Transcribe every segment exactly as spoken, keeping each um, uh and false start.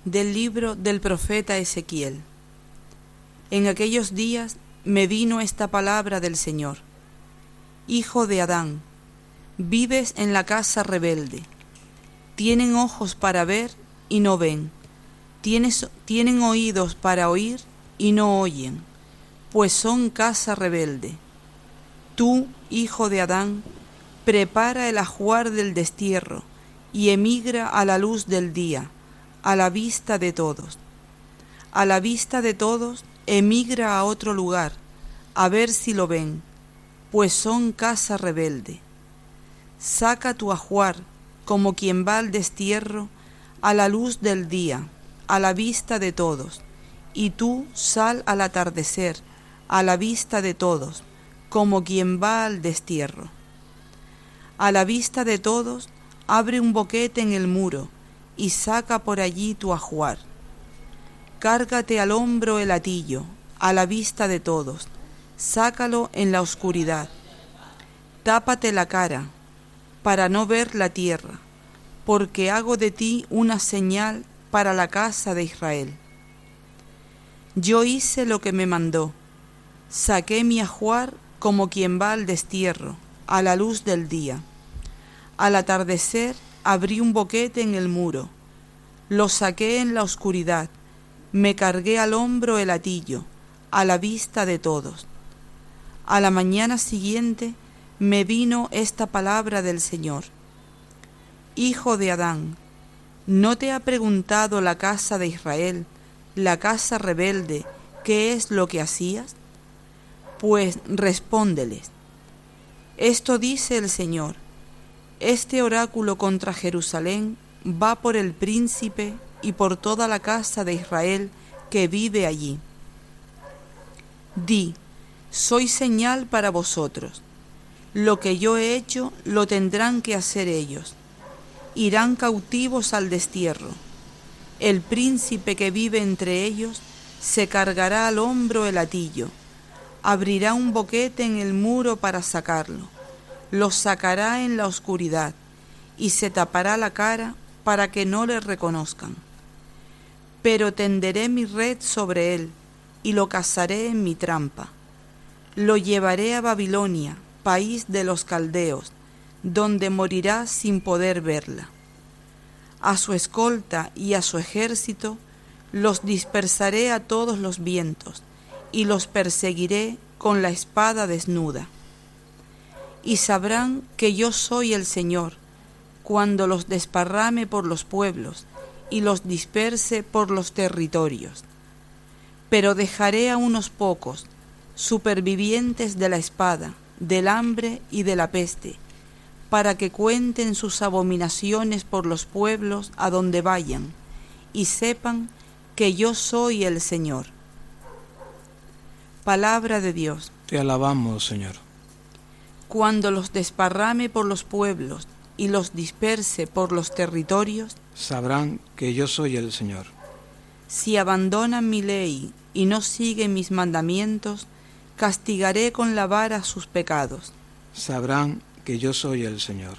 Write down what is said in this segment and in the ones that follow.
Del libro del profeta Ezequiel. En aquellos días me vino esta palabra del Señor. Hijo de Adán, vives en la casa rebelde. Tienen ojos para ver y no ven. Tienes, tienen oídos para oír y no oyen, pues son casa rebelde. Tú, hijo de Adán, prepara el ajuar del destierro y emigra a la luz del día, a la vista de todos. A la vista de todos, emigra a otro lugar, a ver si lo ven, pues son casa rebelde. Saca tu ajuar, como quien va al destierro, a la luz del día, a la vista de todos, y tú sal al atardecer, a la vista de todos, como quien va al destierro. A la vista de todos, abre un boquete en el muro, y saca por allí tu ajuar. Cárgate al hombro el hatillo, a la vista de todos, sácalo en la oscuridad. Tápate la cara, para no ver la tierra, porque hago de ti una señal para la casa de Israel. Yo hice lo que me mandó, saqué mi ajuar como quien va al destierro, a la luz del día. Al atardecer abrí un boquete en el muro, lo saqué en la oscuridad, me cargué al hombro el hatillo, a la vista de todos. A la mañana siguiente me vino esta palabra del Señor. Hijo de Adán, ¿no te ha preguntado la casa de Israel, la casa rebelde, qué es lo que hacías? Pues respóndeles. Esto dice el Señor. Este oráculo contra Jerusalén va por el príncipe y por toda la casa de Israel que vive allí. Di, soy señal para vosotros. Lo que yo he hecho lo tendrán que hacer ellos. Irán cautivos al destierro. El príncipe que vive entre ellos se cargará al hombro el hatillo, abrirá un boquete en el muro para sacarlo, lo sacará en la oscuridad y se tapará la cara para que no le reconozcan. Pero tenderé mi red sobre él y lo cazaré en mi trampa. Lo llevaré a Babilonia, país de los caldeos, donde morirá sin poder verla. A su escolta y a su ejército los dispersaré a todos los vientos y los perseguiré con la espada desnuda. Y sabrán que yo soy el Señor, cuando los desparrame por los pueblos y los disperse por los territorios. Pero dejaré a unos pocos, supervivientes de la espada, del hambre y de la peste, para que cuenten sus abominaciones por los pueblos a donde vayan, y sepan que yo soy el Señor. Palabra de Dios. Te alabamos, Señor. Cuando los desparrame por los pueblos y los disperse por los territorios, sabrán que yo soy el Señor. Si abandonan mi ley y no siguen mis mandamientos, castigaré con la vara sus pecados. Sabrán que yo soy el Señor.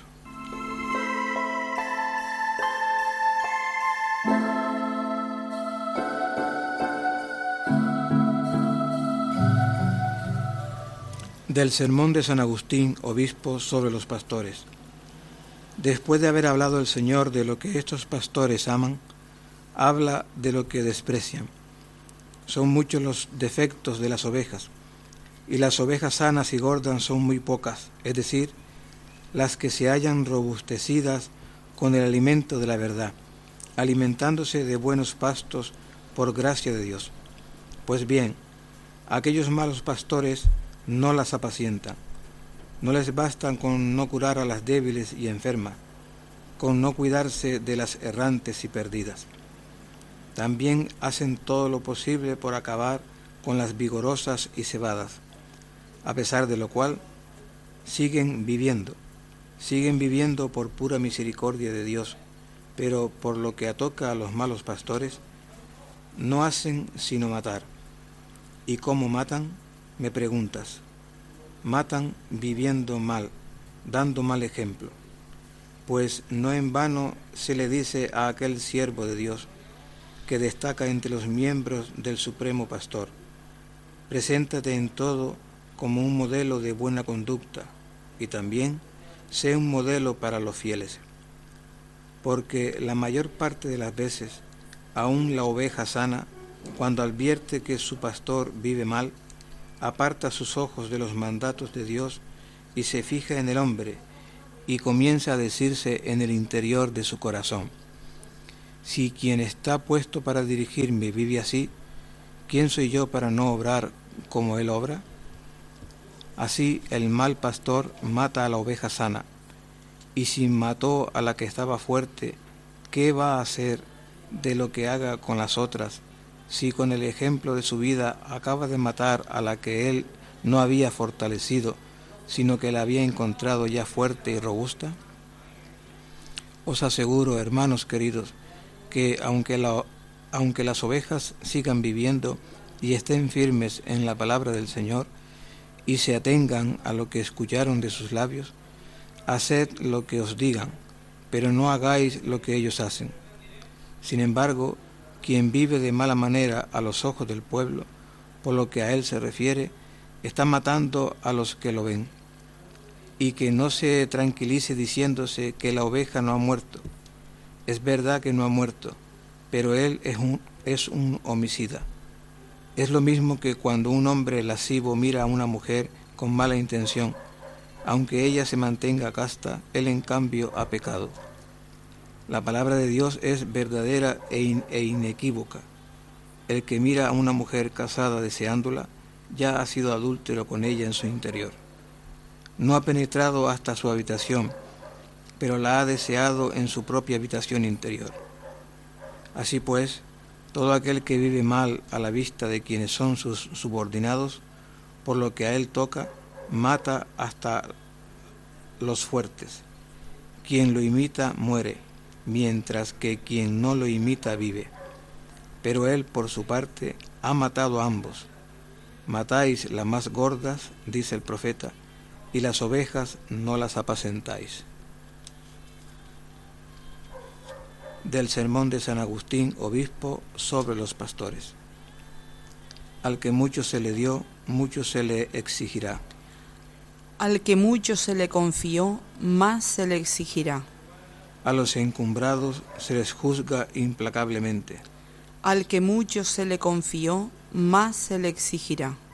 Del sermón de San Agustín, obispo, sobre los pastores. Después de haber hablado el Señor de lo que estos pastores aman, habla de lo que desprecian. Son muchos los defectos de las ovejas, y las ovejas sanas y gordas son muy pocas, es decir, las que se hallan robustecidas con el alimento de la verdad, alimentándose de buenos pastos por gracia de Dios. Pues bien, aquellos malos pastores no las apacientan. No les bastan con no curar a las débiles y enfermas, con no cuidarse de las errantes y perdidas. También hacen todo lo posible por acabar con las vigorosas y cebadas, a pesar de lo cual siguen viviendo, siguen viviendo por pura misericordia de Dios, pero por lo que toca a los malos pastores, no hacen sino matar. ¿Y cómo matan?, me preguntas. Matan viviendo mal, dando mal ejemplo. Pues no en vano se le dice a aquel siervo de Dios que destaca entre los miembros del Supremo Pastor. Preséntate en todo como un modelo de buena conducta y también sé un modelo para los fieles. Porque la mayor parte de las veces, aún la oveja sana, cuando advierte que su pastor vive mal, aparta sus ojos de los mandatos de Dios y se fija en el hombre, y comienza a decirse en el interior de su corazón: si quien está puesto para dirigirme vive así, ¿quién soy yo para no obrar como él obra? Así el mal pastor mata a la oveja sana, y si mató a la que estaba fuerte, ¿qué va a hacer de lo que haga con las otras, si con el ejemplo de su vida acaba de matar a la que él no había fortalecido, sino que la había encontrado ya fuerte y robusta? Os aseguro, hermanos queridos, que aunque, la, aunque las ovejas sigan viviendo y estén firmes en la palabra del Señor, y se atengan a lo que escucharon de sus labios, haced lo que os digan, pero no hagáis lo que ellos hacen. Sin embargo, quien vive de mala manera a los ojos del pueblo, por lo que a él se refiere, está matando a los que lo ven. Y que no se tranquilice diciéndose que la oveja no ha muerto. Es verdad que no ha muerto, pero él es un, es un homicida. Es lo mismo que cuando un hombre lascivo mira a una mujer con mala intención. Aunque ella se mantenga casta, él en cambio ha pecado. La palabra de Dios es verdadera e, in, e inequívoca. El que mira a una mujer casada deseándola, ya ha sido adúltero con ella en su interior. No ha penetrado hasta su habitación, pero la ha deseado en su propia habitación interior. Así pues, todo aquel que vive mal a la vista de quienes son sus subordinados, por lo que a él toca, mata hasta los fuertes. Quien lo imita muere, mientras que quien no lo imita vive. Pero él, por su parte, ha matado a ambos. Matáis las más gordas, dice el profeta, y las ovejas no las apacentáis. Del sermón de San Agustín, obispo, sobre los pastores. Al que mucho se le dio, mucho se le exigirá. Al que mucho se le confió, más se le exigirá. A los encumbrados se les juzga implacablemente. Al que mucho se le confió, más se le exigirá.